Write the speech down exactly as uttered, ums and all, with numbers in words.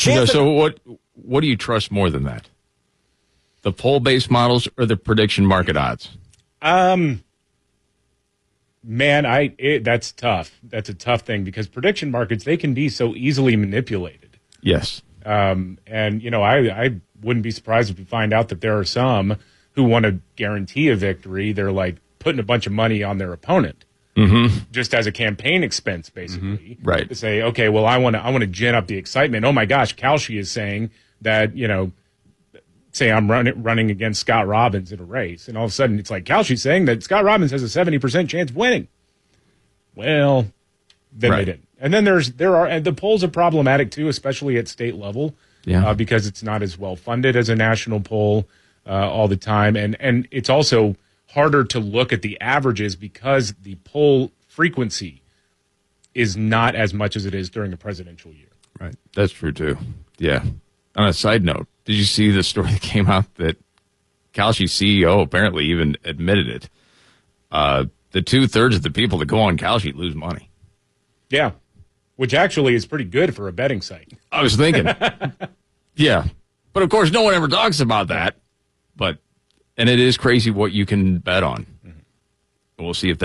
You know, so what what do you trust more than that? The poll-based models or the prediction market odds? Um, man, I it, that's tough. That's a tough thing because prediction markets, they can be so easily manipulated. Yes. Um, and, you know, I, I wouldn't be surprised if we find out that there are some who want to guarantee a victory. They're like putting a bunch of money on their opponent. Mm-hmm. Just as a campaign expense, basically. Mm-hmm. Right. To say, okay, well, I want to I want to gin up the excitement. Oh, my gosh, Kalshi is saying that, you know, say I'm running running against Scott Robbins in a race. And all of a sudden it's like Kalshi's saying that Scott Robbins has a seventy percent chance of winning. Well, then right. they didn't. And then there's there are and the polls are problematic, too, especially at state level, yeah. uh, because it's not as well funded as a national poll uh, all the time. And And it's also harder to look at the averages because the poll frequency is not as much as it is during a presidential year. Right. That's true, too. Yeah. On a side note, did you see the story that came out that Kalshi's C E O apparently even admitted it? Uh, the two-thirds of the people that go on Kalshi lose money. Yeah, which actually is pretty good for a betting site. I was thinking. Yeah. But, of course, no one ever talks about that. But And it is crazy what you can bet on. Mm-hmm. We'll see if that